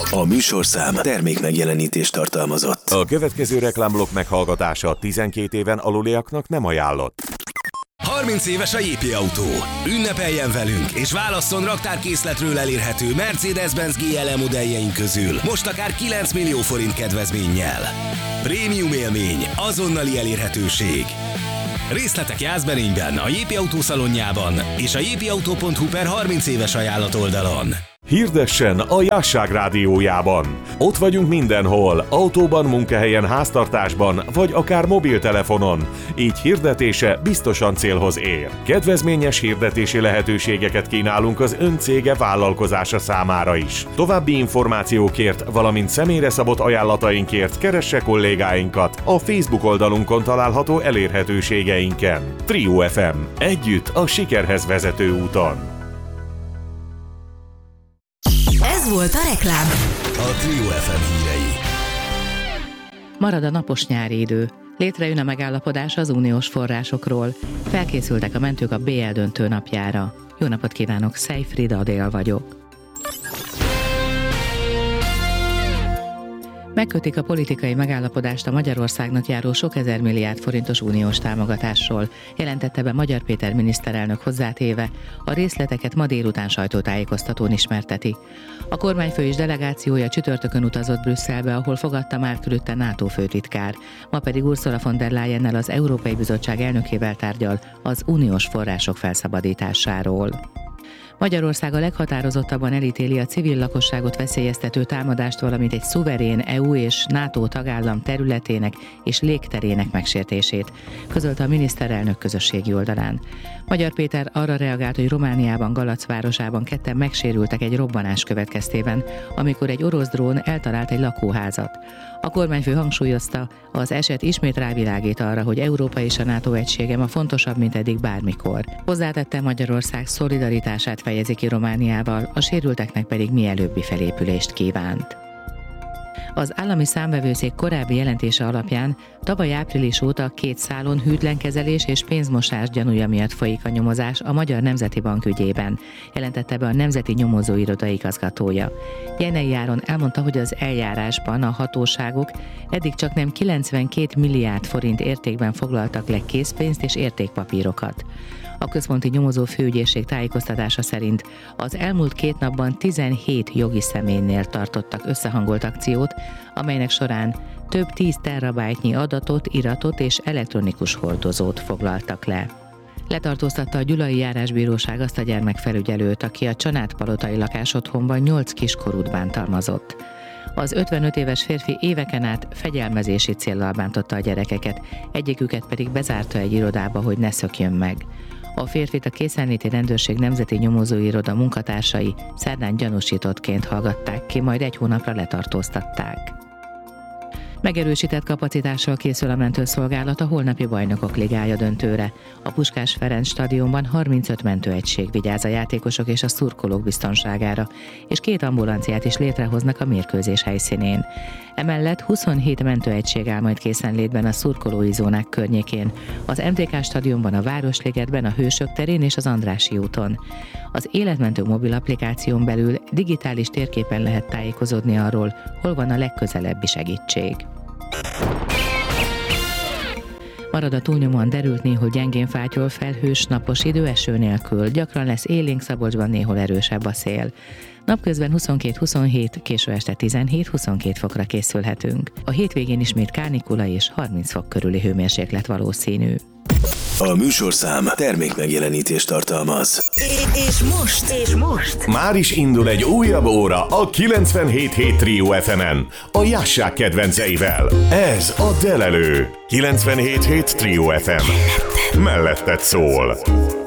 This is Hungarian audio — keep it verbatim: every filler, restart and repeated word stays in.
A műsorszám termék megjelenítést tartalmazott. A következő reklámblokk meghallgatása tizenkét éven aluliaknak nem ajánlott. harminc éves a jé pé Autó. Ünnepeljen velünk, és válasszon raktárkészletről elérhető Mercedes-Benz gé el e modelljeink közül most akár kilenc millió forint kedvezménnyel. Prémium élmény, azonnali elérhetőség. Részletek Jászberényben, a jé pé Autó szalonjában és a jépauto pont hu per harminc éves ajánlat oldalon. Hirdessen a Jásság rádiójában. Ott vagyunk mindenhol, autóban, munkahelyen, háztartásban, vagy akár mobiltelefonon. Így hirdetése biztosan célhoz ér. Kedvezményes hirdetési lehetőségeket kínálunk az ön cége vállalkozása számára is. További információkért, valamint személyre szabott ajánlatainkért keresse kollégáinkat a Facebook oldalunkon található elérhetőségeinken. Trio ef em. Együtt a sikerhez vezető úton. Ez volt a reklám. A Trio ef em hírei. Marad a napos nyári idő. Létrejön a megállapodás az uniós forrásokról. Felkészültek a mentők a bé el döntő napjára. Jó napot kívánok, Szejfrid Adél vagyok. Megkötik a politikai megállapodást a Magyarországnak járó sok ezer milliárd forintos uniós támogatásról, jelentette be Magyar Péter miniszterelnök hozzátéve, a részleteket ma délután sajtótájékoztatón ismerteti. A kormányfő és delegációja csütörtökön utazott Brüsszelbe, ahol fogadta Mark Rutte NATO főtitkár, ma pedig Ursula von der Leyennel, az Európai Bizottság elnökével tárgyal az uniós források felszabadításáról. Magyarország a leghatározottabban elítéli a civil lakosságot veszélyeztető támadást, valamint egy szuverén é u és NATO tagállam területének és légterének megsértését, közölte a miniszterelnök közösségi oldalán. Magyar Péter arra reagált, hogy Romániában, Galac városában ketten megsérültek egy robbanás következtében, amikor egy orosz drón eltalált egy lakóházat. A kormányfő hangsúlyozta, az eset ismét rávilágít arra, hogy Európa és a NATO egysége ma fontosabb, mint eddig bármikor. Hozzátette, Magyarország szolidaritását fejezi ki Romániával, a sérülteknek pedig mielőbbi felépülést kívánt. Az állami számvevőszék korábbi jelentése alapján tavaly április óta két szálon hűtlenkezelés és pénzmosás gyanúja miatt folyik a nyomozás a Magyar Nemzeti Bank ügyében, jelentette be a Nemzeti Nyomozóiroda igazgatója. Jenei Áron elmondta, hogy az eljárásban a hatóságok eddig csak nem kilencvenkét milliárd forint értékben foglaltak le készpénzt és értékpapírokat. A központi nyomozó főügyészség tájékoztatása szerint az elmúlt két napban tizenhét jogi személynél tartottak összehangolt akciót, amelynek során több tíz terabájtnyi adatot, iratot és elektronikus hordozót foglaltak le. Letartóztatta a Gyulai Járásbíróság azt a gyermekfelügyelőt, aki a Csanádpalotai lakásotthonban nyolc kiskorút bántalmazott. Az ötvenöt éves férfi éveken át fegyelmezési céllal bántotta a gyerekeket, egyiküket pedig bezárta egy irodába, hogy ne szökjön meg. A férfit a Készenléti Rendőrség Nemzeti Nyomozóiroda munkatársai szerdán gyanúsítottként hallgatták ki, majd egy hónapra letartóztatták. Megerősített kapacitással készül a mentőszolgálat a holnapi Bajnokok Ligája döntőre. A Puskás Ferenc stadionban harmincöt mentőegység vigyáz a játékosok és a szurkolók biztonságára, és két ambulanciát is létrehoznak a mérkőzés helyszínén. Emellett huszonhét mentőegység áll majd készenlétben a szurkolói zónák környékén, az em té ká stadionban, a Városligetben, a Hősök terén és az Andrássy úton. Az Életmentő mobil applikáción belül digitális térképen lehet tájékozódni arról, hol van a legközelebbi segítség. Marad a túlnyomóan derült, néhol gyengén fátyol, felhős, napos idő, eső nélkül. Gyakran lesz élénk, Szabolcsban néhol erősebb a szél. Napközben huszonkettő-huszonhét, késő este tizenhét-huszonkét fokra készülhetünk. A hétvégén ismét kánikula és harminc fok körüli hőmérséklet valószínű. A műsorszám termék megjelenítést tartalmaz. És most, és most Már is indul egy újabb óra a kilencvenhét hét Trio ef emen, a Jásság kedvenceivel. Ez a Delelő. kilencvenhét hét Trio ef em. Melletted szól.